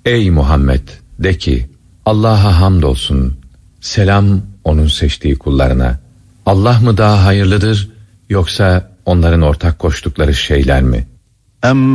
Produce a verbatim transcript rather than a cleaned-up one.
Ey Muhammed, de ki, Allah'a hamdolsun, selam onun seçtiği kullarına. Allah mı daha hayırlıdır, yoksa onların ortak koştukları şeyler mi? Em